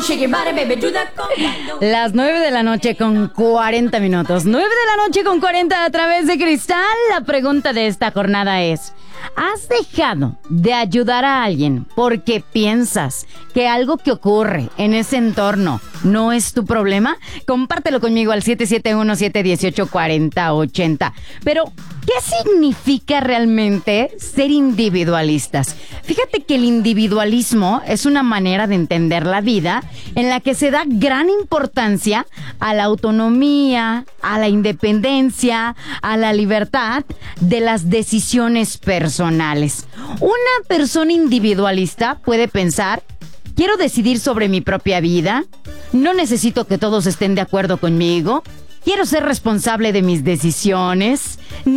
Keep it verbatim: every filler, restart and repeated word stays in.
shake your body, baby, do that conga. Las nueve de la noche con cuarenta minutos. nueve de la noche con cuarenta a través de Cristal. La pregunta de esta jornada es: ¿has dejado de ayudar a alguien porque piensas que algo que ocurre en ese entorno no es tu problema? Compártelo conmigo al siete siete uno, siete uno ocho, cuatro cero ocho cero. Pero, ¿qué significa realmente ser individualistas? Fíjate que el individualismo es una manera de entender la vida en la que se da gran importancia a la autonomía, a la independencia, a la libertad de las decisiones personales. Una persona individualista puede pensar: quiero decidir sobre mi propia vida, no necesito que todos estén de acuerdo conmigo, quiero ser responsable de mis decisiones,